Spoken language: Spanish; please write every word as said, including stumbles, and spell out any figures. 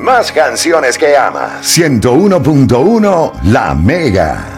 Más canciones que amas. ciento uno punto uno La Mega.